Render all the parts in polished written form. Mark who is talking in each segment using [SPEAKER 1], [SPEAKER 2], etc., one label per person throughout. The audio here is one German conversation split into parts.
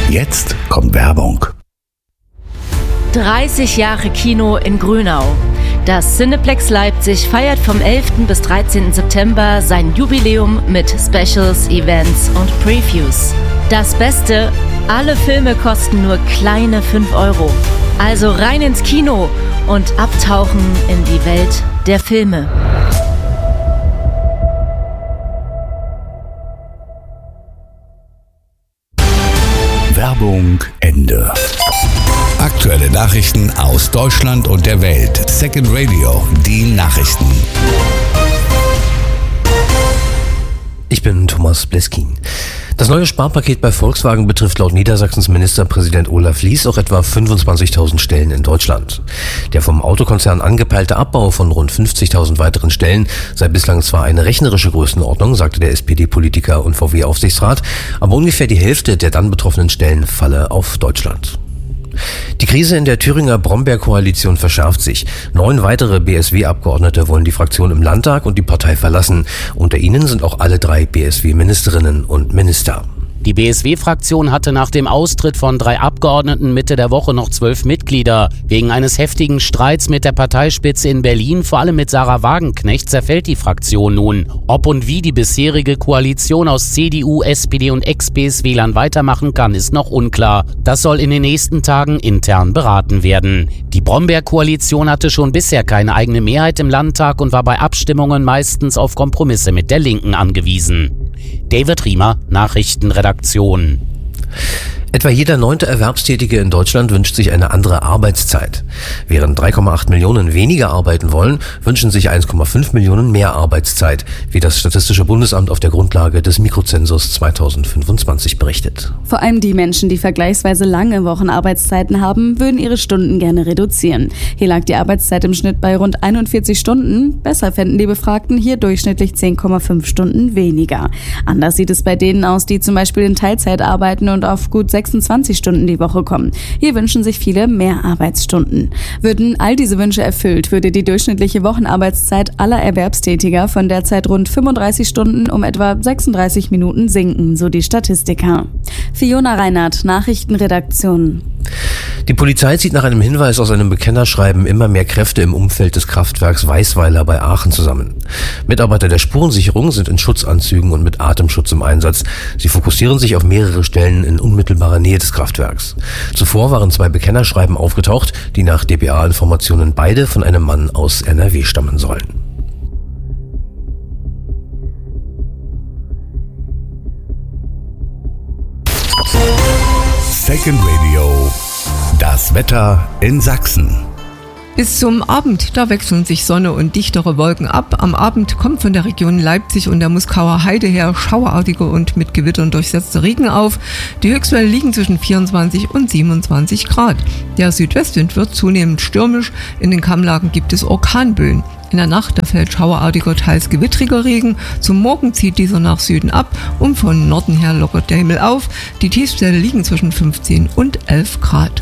[SPEAKER 1] Jetzt kommt Werbung.
[SPEAKER 2] 30 Jahre Kino in Grünau. Das Cineplex Leipzig feiert vom 11. bis 13. September sein Jubiläum mit Specials, Events und Previews. Das Beste, alle Filme kosten nur kleine 5 €. Also rein ins Kino und abtauchen in die Welt der Filme.
[SPEAKER 1] Werbung Ende. Aktuelle Nachrichten aus Deutschland und der Welt. Second Radio, die Nachrichten.
[SPEAKER 3] Ich bin Thomas Bleskin. Das neue Sparpaket bei Volkswagen betrifft laut Niedersachsens Ministerpräsident Olaf Lies auch etwa 25.000 Stellen in Deutschland. Der vom Autokonzern angepeilte Abbau von rund 50.000 weiteren Stellen sei bislang zwar eine rechnerische Größenordnung, sagte der SPD-Politiker und VW-Aufsichtsrat, aber ungefähr die Hälfte der dann betroffenen Stellen falle auf Deutschland. Die Krise in der Thüringer Brombeer-Koalition verschärft sich. 9 weitere BSW-Abgeordnete wollen die Fraktion im Landtag und die Partei verlassen. Unter ihnen sind auch alle 3 BSW-Ministerinnen und Minister.
[SPEAKER 4] Die BSW-Fraktion hatte nach dem Austritt von 3 Abgeordneten Mitte der Woche noch 12 Mitglieder. Wegen eines heftigen Streits mit der Parteispitze in Berlin, vor allem mit Sarah Wagenknecht, zerfällt die Fraktion nun. Ob und wie die bisherige Koalition aus CDU, SPD und Ex-BSWlern weitermachen kann, ist noch unklar. Das soll in den nächsten Tagen intern beraten werden. Die Brombeer-Koalition hatte schon bisher keine eigene Mehrheit im Landtag und war bei Abstimmungen meistens auf Kompromisse mit der Linken angewiesen. David Riemer, Nachrichtenredaktion.
[SPEAKER 3] Etwa jeder 9. Erwerbstätige in Deutschland wünscht sich eine andere Arbeitszeit. Während 3,8 Millionen weniger arbeiten wollen, wünschen sich 1,5 Millionen mehr Arbeitszeit, wie das Statistische Bundesamt auf der Grundlage des Mikrozensus 2025 berichtet.
[SPEAKER 5] Vor allem die Menschen, die vergleichsweise lange Wochenarbeitszeiten haben, würden ihre Stunden gerne reduzieren. Hier lag die Arbeitszeit im Schnitt bei rund 41 Stunden. Besser fänden die Befragten hier durchschnittlich 10,5 Stunden weniger. Anders sieht es bei denen aus, die zum Beispiel in Teilzeit arbeiten und auf gut 26 Stunden die Woche kommen. Hier wünschen sich viele mehr Arbeitsstunden. Würden all diese Wünsche erfüllt, würde die durchschnittliche Wochenarbeitszeit aller Erwerbstätiger von derzeit rund 35 Stunden um etwa 36 Minuten sinken, so die Statistiker. Fiona Reinhardt, Nachrichtenredaktion.
[SPEAKER 3] Die Polizei zieht nach einem Hinweis aus einem Bekennerschreiben immer mehr Kräfte im Umfeld des Kraftwerks Weißweiler bei Aachen zusammen. Mitarbeiter der Spurensicherung sind in Schutzanzügen und mit Atemschutz im Einsatz. Sie fokussieren sich auf mehrere Stellen in unmittelbarer Nähe des Kraftwerks. Zuvor waren 2 Bekennerschreiben aufgetaucht, die nach dpa-Informationen beide von einem Mann aus NRW stammen sollen.
[SPEAKER 1] Second Radio, das Wetter in Sachsen.
[SPEAKER 6] Bis zum Abend, da wechseln sich Sonne und dichtere Wolken ab. Am Abend kommt von der Region Leipzig und der Muskauer Heide her schauerartige und mit Gewittern durchsetzte Regen auf. Die Höchstwerte liegen zwischen 24 und 27 Grad. Der Südwestwind wird zunehmend stürmisch. In den Kammlagen gibt es Orkanböen. In der Nacht, da fällt schauerartiger, teils gewittriger Regen. Zum Morgen zieht dieser nach Süden ab und von Norden her lockert der Himmel auf. Die Tiefstwerte liegen zwischen 15 und 11 Grad.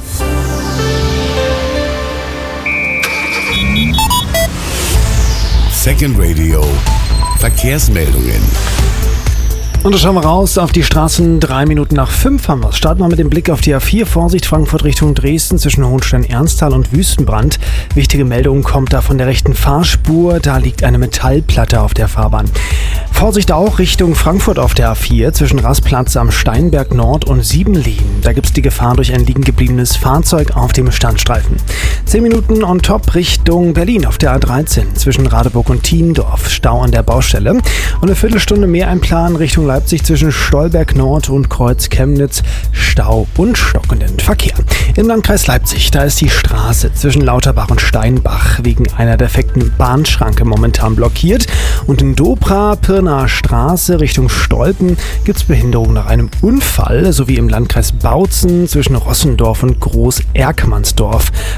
[SPEAKER 1] Second Radio, Verkehrsmeldungen.
[SPEAKER 7] Und da schauen wir raus auf die Straßen. 3 Minuten nach 5 haben wir es. Starten wir mit dem Blick auf die A4. Vorsicht, Frankfurt Richtung Dresden zwischen Hohenstein-Ernsthal und Wüstenbrand. Wichtige Meldung kommt da von der rechten Fahrspur. Da liegt eine Metallplatte auf der Fahrbahn. Vorsicht auch Richtung Frankfurt auf der A4 zwischen Rastplatz am Steinberg Nord und Siebenlehen. Da gibt es die Gefahr durch ein liegen gebliebenes Fahrzeug auf dem Standstreifen. 10 Minuten on top Richtung Berlin auf der A13 zwischen Radeburg und Thiendorf. Stau an der Baustelle. Und eine Viertelstunde mehr einplanen Richtung Leipzig zwischen Stolberg Nord und Kreuz Chemnitz. Stau und stockenden Verkehr. Im Landkreis Leipzig, da ist die Straße zwischen Lauterbach und Steinbach wegen einer defekten Bahnschranke momentan blockiert. Und in Dobra-Pirna Straße Richtung Stolpen gibt es Behinderung nach einem Unfall, sowie im Landkreis Bautzen zwischen Rossendorf und Groß-Erkmannsdorf am Abzug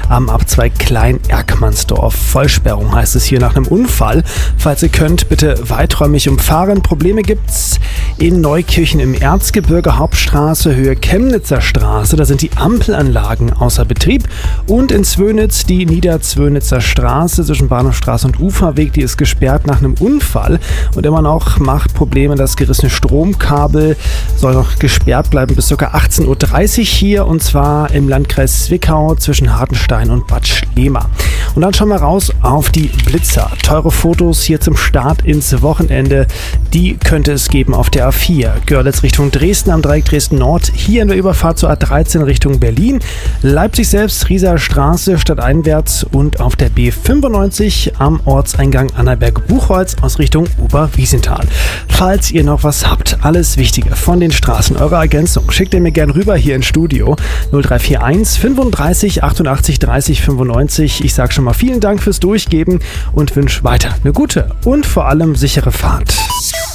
[SPEAKER 7] A2 Klein-Erkmannsdorf. Vollsperrung heißt es hier nach einem Unfall. Falls ihr könnt, bitte weiträumig umfahren. Probleme gibt's in Neukirchen im Erzgebirge, Hauptstraße, Höhe Chemnitzer Straße. Da sind die Ampelanlagen außer Betrieb. Und in Zwönitz die Niederzwönitzer Straße zwischen Bahnhofstraße und Uferweg. Die ist gesperrt nach einem Unfall. Und immer noch macht Probleme das gerissene Stromkabel. Soll noch gesperrt bleiben bis ca. 18.30 Uhr hier. Und zwar im Landkreis Zwickau zwischen Hartenstein und Bad Schlema. Und dann schauen wir raus auf die Blitzer. Teure Fotos hier zum Start ins Wochenende. Die könnte es geben auf der A4. Görlitz Richtung Dresden am Dreieck Dresden-Nord. Hier in der Überfahrt zur A13 Richtung Berlin. Leipzig selbst, Rieser Straße stadteinwärts und auf der B95 am Ortseingang Annaberg-Buchholz aus Richtung Oberwiesenthal. Falls ihr noch was habt, alles Wichtige von den Straßen, eure Ergänzung, schickt ihr mir gern rüber hier ins Studio. 0341 35 88 30 95. Ich sage schon mal vielen Dank fürs Durchgeben und wünsche weiter eine gute und vor allem sichere Fahrt.